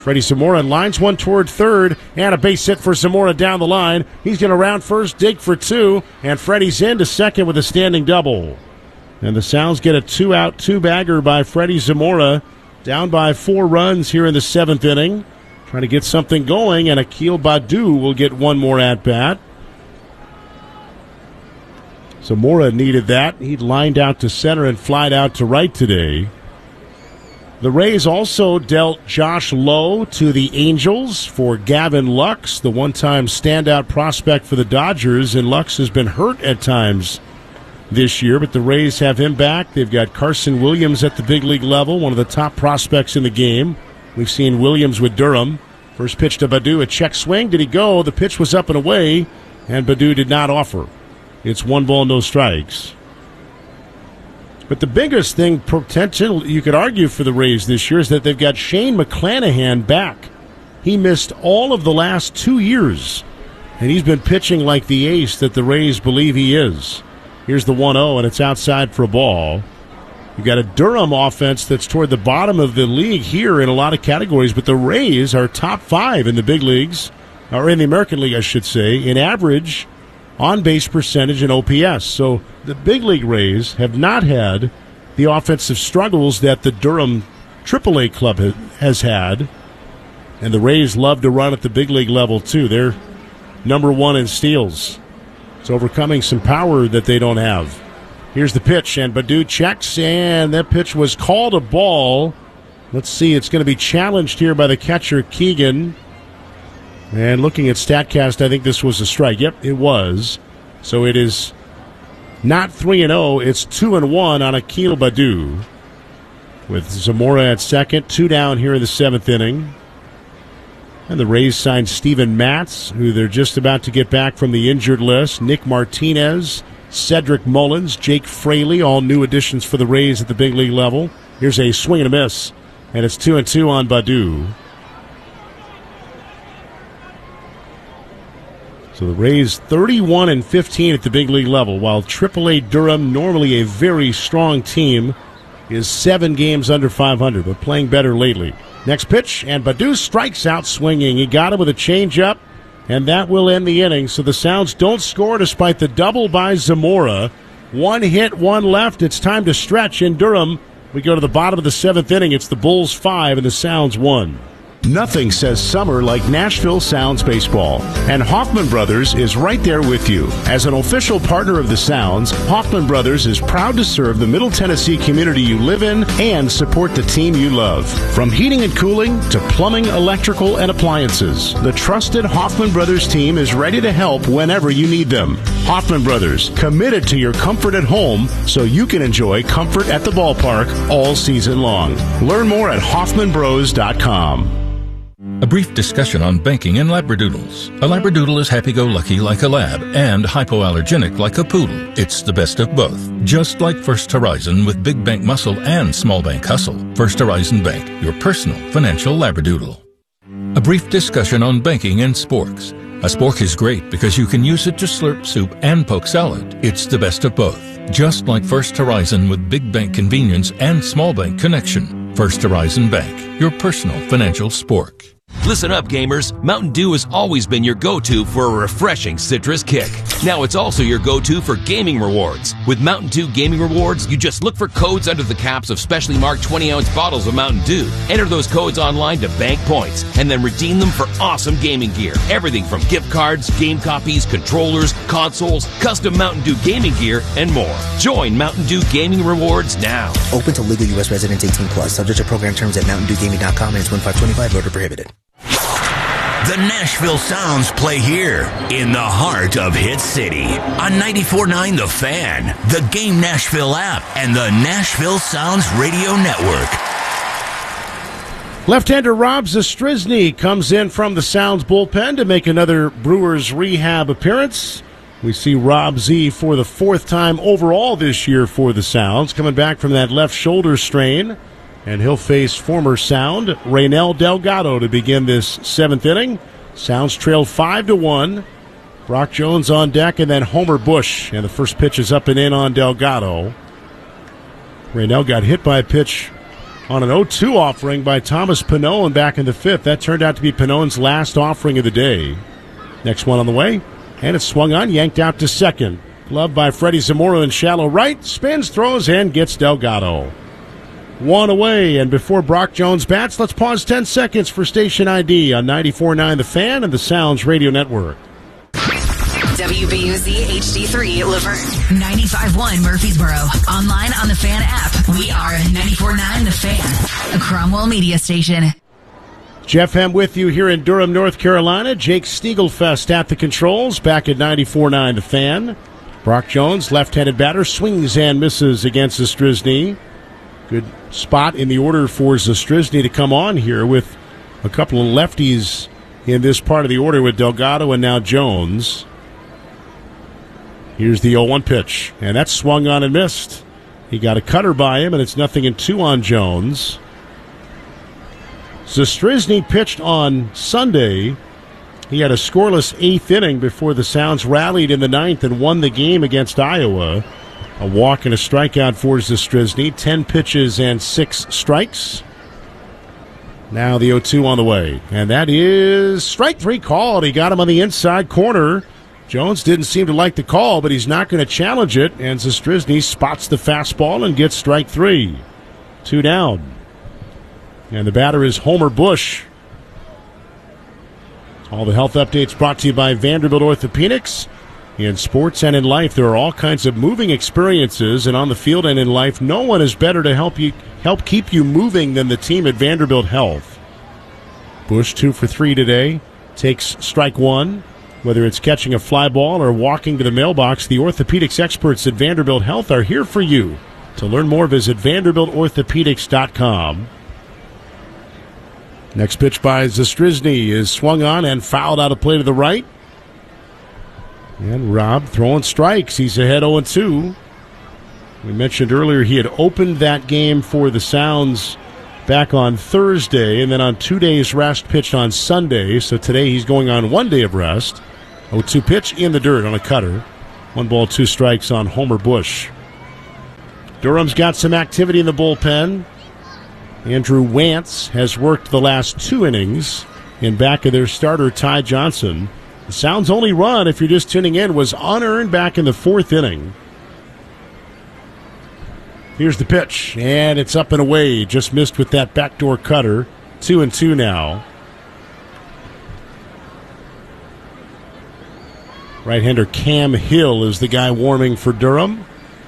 Freddie Zamora lines one toward third, and a base hit for Zamora down the line. He's going to round first, dig for two, and Freddie's into second with a standing double. And the Sounds get a 2-out, 2-bagger by Freddie Zamora, down by 4 runs here in the 7th inning. Trying to get something going, and Akil Baddoo will get one more at-bat. Zamora needed that. He'd lined out to center and flied out to right today. The Rays also dealt Josh Lowe to the Angels for Gavin Lux, the one-time standout prospect for the Dodgers, and Lux has been hurt at times this year, but the Rays have him back. They've got Carson Williams at the big league level, one of the top prospects in the game. We've seen Williams with Durham. First pitch to Baddoo, a check swing. Did he go? The pitch was up and away, and Baddoo did not offer. It's 1 ball, no strikes. But the biggest thing potential you could argue for the Rays this year is that they've got Shane McClanahan back. He missed all of the last 2 years, and he's been pitching like the ace that the Rays believe he is. Here's the 1-0, and it's outside for a ball. You've got a Durham offense that's toward the bottom of the league here in a lot of categories, but the Rays are top 5 in the big leagues, or in the American League, I should say, in average on-base percentage and OPS. So the big league Rays have not had the offensive struggles that the Durham AAA club has had, and the Rays love to run at the big league level too. They're number 1 in steals. It's overcoming some power that they don't have. Here's the pitch, and Baddoo checks, and that pitch was called a ball. Let's see, it's going to be challenged here by the catcher, Keegan. And looking at StatCast, I think this was a strike. Yep, it was. So it is not 3-0, it's 2-1 on Akil Baddoo. With Zamora at second, 2 down here in the 7th inning. And the Rays signed Steven Matz, who they're just about to get back from the injured list. Nick Martinez, Cedric Mullins, Jake Fraley, all new additions for the Rays at the big league level. Here's a swing and a miss, and it's 2-2 on Baddoo. So the Rays 31-15 at the big league level, while AAA Durham, normally a very strong team, is 7 games under 500, but playing better lately. Next pitch, and Baddoo strikes out swinging. He got him with a changeup, and that will end the inning. So the Sounds don't score despite the double by Zamora. 1 hit, 1 left. It's time to stretch in Durham. We go to the bottom of the 7th inning. It's the Bulls 5 and the Sounds 1. Nothing says summer like Nashville Sounds baseball, and Hoffman Brothers is right there with you. As an official partner of the Sounds, Hoffman Brothers is proud to serve the Middle Tennessee community you live in and support the team you love. From heating and cooling to plumbing, electrical, and appliances, the trusted Hoffman Brothers team is ready to help whenever you need them. Hoffman Brothers, committed to your comfort at home so you can enjoy comfort at the ballpark all season long. Learn more at hoffmanbros.com. A brief discussion on banking and Labradoodles. A Labradoodle is happy-go-lucky like a lab and hypoallergenic like a poodle. It's the best of both. Just like First Horizon with big bank muscle and small bank hustle. First Horizon Bank, your personal financial Labradoodle. A brief discussion on banking and sporks. A spork is great because you can use it to slurp soup and poke salad. It's the best of both. Just like First Horizon with big bank convenience and small bank connection. First Horizon Bank, your personal financial spork. Listen up, gamers. Mountain Dew has always been your go-to for a refreshing citrus kick. Now it's also your go-to for gaming rewards. With Mountain Dew Gaming Rewards, you just look for codes under the caps of specially marked 20-ounce bottles of Mountain Dew. Enter those codes online to bank points, and then redeem them for awesome gaming gear. Everything from gift cards, game copies, controllers, consoles, custom Mountain Dew gaming gear, and more. Join Mountain Dew Gaming Rewards now. Open to legal U.S. residents 18+. Subject to program terms at mountaindewgaming.com and 2525. Voter prohibited. The Nashville Sounds play here in the heart of Hit City on 94.9 The Fan, the Game Nashville app, and the Nashville Sounds Radio Network. Left-hander Rob Zastryzny comes in from the Sounds bullpen to make another Brewers rehab appearance. We see Rob Z for the 4th time overall this year for the Sounds, coming back from that left shoulder strain. And he'll face former Sound Raynel Delgado to begin this 7th inning. Sounds trail 5-1. Brock Jones on deck, and then Homer Bush. And the first pitch is up and in on Delgado. Raynel got hit by a pitch on an 0-2 offering by Thomas Pannone back in the 5th. That turned out to be Pannone's last offering of the day. Next one on the way, and it's swung on, yanked out to second. Gloved by Freddie Zamora in shallow right, spins, throws, and gets Delgado. One away, and before Brock Jones bats, let's pause 10 seconds for station ID on 94.9 The Fan and the Sounds Radio Network. WBUZ HD3 Laverne. 95.1 Murfreesboro. Online on the Fan app. We are 94.9 The Fan, a Cromwell media station. Jeff Hem with you here in Durham, North Carolina. Jake Stiegelfest at the controls, back at 94.9 The Fan. Brock Jones, left-handed batter, swings and misses against Zastryzny. Good spot in the order for Zastryzny to come on here with a couple of lefties in this part of the order with Delgado and now Jones. Here's the 0-1 pitch, and that's swung on and missed. He got a cutter by him, and it's 0-2 on Jones. Zastryzny pitched on Sunday. He had a scoreless 8th inning before the Sounds rallied in the 9th and won the game against Iowa. A walk and a strikeout for Zastryzny, 10 pitches and 6 strikes. Now the 0-2 on the way, and that is strike 3 called. He got him on the inside corner. Jones didn't seem to like the call, but he's not going to challenge it, and Zastryzny spots the fastball and gets strike 3. 2 down. And the batter is Homer Bush. All the health updates brought to you by Vanderbilt Orthopedics. In sports and in life, there are all kinds of moving experiences, and on the field and in life, no one is better to help keep you moving than the team at Vanderbilt Health. Bush 2 for 3 today, takes strike 1. Whether it's catching a fly ball or walking to the mailbox, the orthopedics experts at Vanderbilt Health are here for you. To learn more, visit VanderbiltOrthopedics.com. Next pitch by Zastryzny is swung on and fouled out of play to the right. And Rob throwing strikes. He's ahead 0-2. We mentioned earlier he had opened that game for the Sounds back on Thursday, and then on 2 days rest pitched on Sunday. So today he's going on 1 day of rest. 0-2 pitch in the dirt on a cutter. 1 ball, 2 strikes on Homer Bush. Durham's got some activity in the bullpen. Andrew Wantz has worked the last 2 innings in back of their starter, Ty Johnson. The Sounds' only run, if you're just tuning in, was unearned back in the 4th inning. Here's the pitch, and it's up and away. Just missed with that backdoor cutter. 2-2 now. Right-hander Cam Hill is the guy warming for Durham.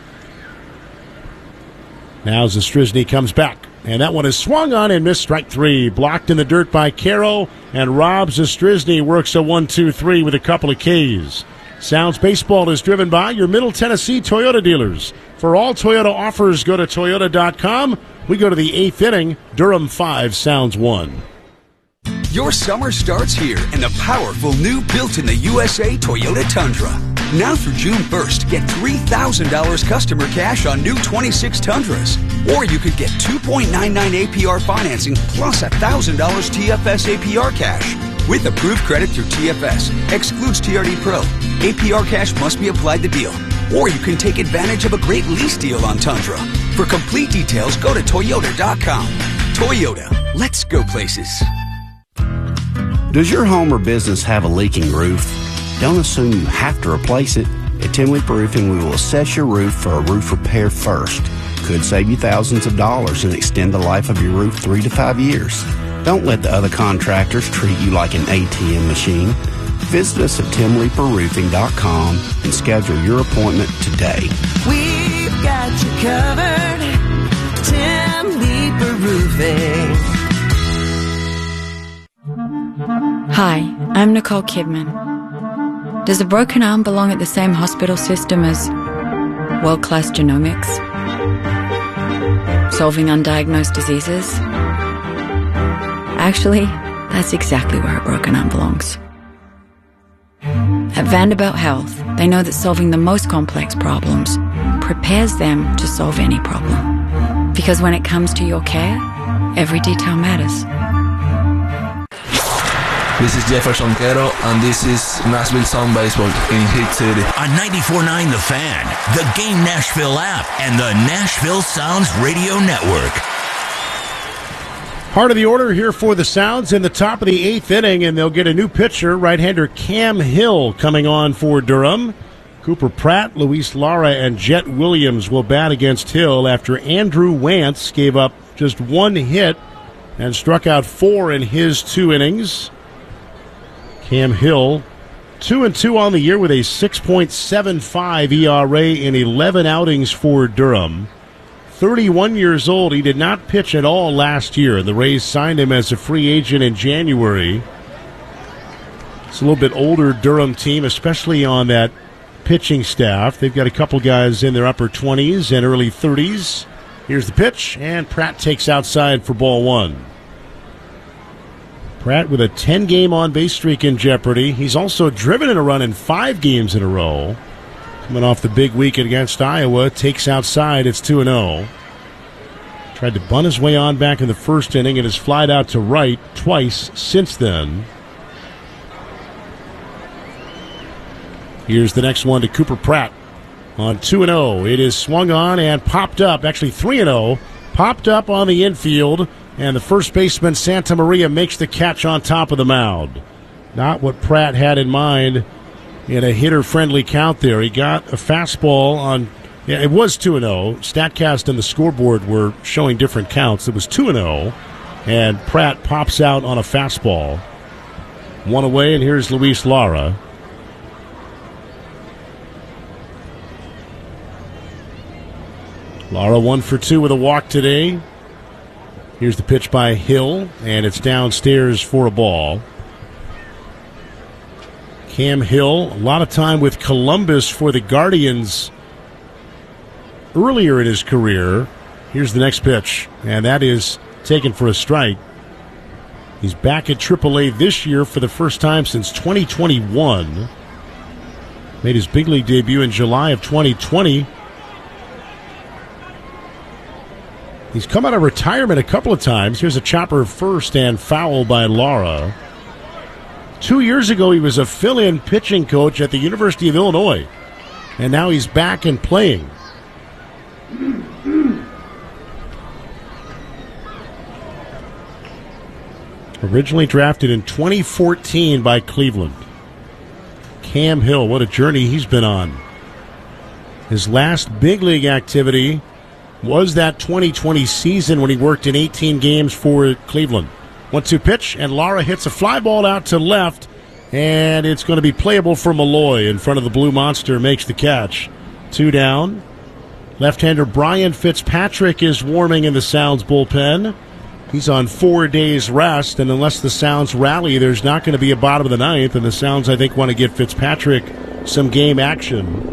Now Zastryzny comes back, and that one is swung on and missed, strike 3. Blocked in the dirt by Caro, and Rob Zastryzny works a 1-2-3 with a couple of Ks. Sounds Baseball is driven by your Middle Tennessee Toyota dealers. For all Toyota offers, go to Toyota.com. We go to the 8th inning. Durham 5, Sounds 1. Your summer starts here in the powerful new built-in-the-USA Toyota Tundra. Now through June 1st, get $3,000 customer cash on new 26 Tundras. Or you could get 2.99 APR financing plus $1,000 TFS APR cash. With approved credit through TFS. Excludes TRD Pro. APR cash must be applied to deal. Or you can take advantage of a great lease deal on Tundra. For complete details, go to Toyota.com. Toyota. Let's go places. Does your home or business have a leaking roof? Don't assume you have to replace it. At Tim Leeper Roofing, we will assess your roof for a roof repair first. Could save you thousands of dollars and extend the life of your roof 3 to 5 years. Don't let the other contractors treat you like an ATM machine. Visit us at TimLeeperRoofing.com and schedule your appointment today. We've got you covered. Tim Leeper Roofing. Hi, I'm Nicole Kidman. Does a broken arm belong at the same hospital system as world-class genomics? Solving undiagnosed diseases? Actually, that's exactly where a broken arm belongs. At Vanderbilt Health, they know that solving the most complex problems prepares them to solve any problem. Because when it comes to your care, every detail matters. This is Jefferson Quero, and this is Nashville Sound Baseball in Hit City. On 94.9 The Fan, the Game Nashville app, and the Nashville Sounds Radio Network. Part of the order here for the Sounds in the top of the 8th inning, and they'll get a new pitcher, right-hander Cam Hill, coming on for Durham. Cooper Pratt, Luis Lara, and Jet Williams will bat against Hill after Andrew Wantz gave up just 1 hit and struck out 4 in his 2 innings. Cam Hill, 2-2 on the year with a 6.75 ERA in 11 outings for Durham. 31 years old. He did not pitch at all last year. The Rays signed him as a free agent in January. It's a little bit older Durham team, especially on that pitching staff. They've got a couple guys in their upper 20s and early 30s. Here's the pitch, and Pratt takes outside for ball 1. Pratt with a 10-game on-base streak in jeopardy. He's also driven in a run in 5 games in a row. Coming off the big weekend against Iowa, takes outside. It's 2-0. Tried to bunt his way on back in the first inning and has flied out to right twice since then. Here's the next one to Cooper Pratt on 2-0. It is swung on and popped up, actually 3-0, popped up on the infield, and the first baseman Santa Maria makes the catch on top of the mound. Not what Pratt had in mind in a hitter-friendly count there. He got a fastball on, it was 2-0. StatCast and the scoreboard were showing different counts. It was 2-0, and Pratt pops out on a fastball. 1 away, and here's Luis Lara. Lara 1 for 2 with a walk today. Here's the pitch by Hill, and it's downstairs for a ball. Cam Hill, a lot of time with Columbus for the Guardians earlier in his career. Here's the next pitch, and that is taken for a strike. He's back at AAA this year for the first time since 2021. Made his big league debut in July of 2020. He's come out of retirement a couple of times. Here's a chopper first and foul by Lara. 2 years ago, he was a fill-in pitching coach at the University of Illinois, and now he's back and playing. Originally drafted in 2014 by Cleveland. Cam Hill, what a journey he's been on. His last big league activity was that 2020 season when he worked in 18 games for Cleveland. 1-2 pitch, and Lara hits a fly ball out to left, and it's going to be playable for Malloy in front of the Blue Monster, makes the catch. 2 down. Left-hander Brian Fitzpatrick is warming in the Sounds bullpen. He's on 4 days rest, and unless the Sounds rally, there's not going to be a bottom of the 9th, and the Sounds, I think, want to get Fitzpatrick some game action.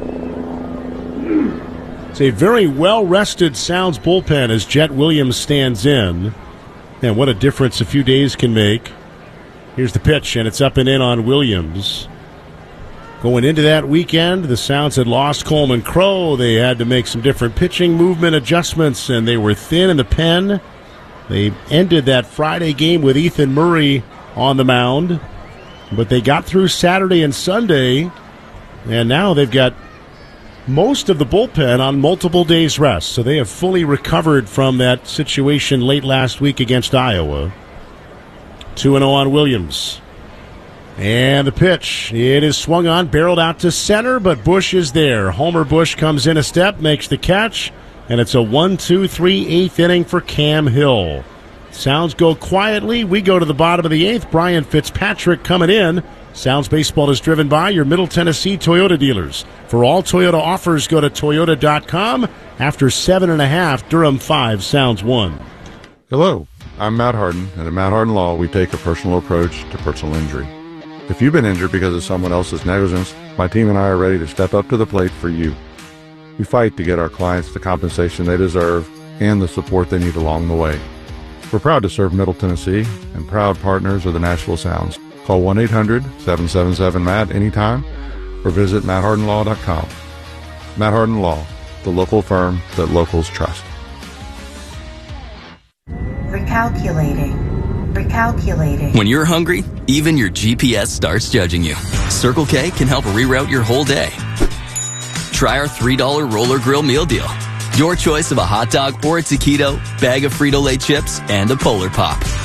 It's a very well-rested Sounds bullpen as Jet Williams stands in. And what a difference a few days can make. Here's the pitch, and it's up and in on Williams. Going into that weekend, the Sounds had lost Coleman Crow. They had to make some different pitching movement adjustments, and they were thin in the pen. They ended that Friday game with Ethan Murray on the mound. But they got through Saturday and Sunday, and now they've got most of the bullpen on multiple days rest. So they have fully recovered from that situation late last week against Iowa. 2-0 on Williams. And the pitch. It is swung on, barreled out to center, but Bush is there. Homer Bush comes in a step, makes the catch, and it's a 1-2-3 8th inning for Cam Hill. Sounds go quietly. We go to the bottom of the 8th. Brian Fitzpatrick coming in. Sounds Baseball is driven by your Middle Tennessee Toyota dealers. For all Toyota offers, go to Toyota.com. After 7.5, Durham 5, Sounds 1. Hello, I'm Matt Harden, and at Matt Harden Law, we take a personal approach to personal injury. If you've been injured because of someone else's negligence, my team and I are ready to step up to the plate for you. We fight to get our clients the compensation they deserve and the support they need along the way. We're proud to serve Middle Tennessee and proud partners of the Nashville Sounds. Call 1-800-777-MATT anytime or visit MattHardenLaw.com. Matt Harden Law, the local firm that locals trust. Recalculating. When you're hungry, even your GPS starts judging you. Circle K can help reroute your whole day. Try our $3 Roller Grill meal deal. Your choice of a hot dog or a taquito, bag of Frito-Lay chips, and a Polar Pop.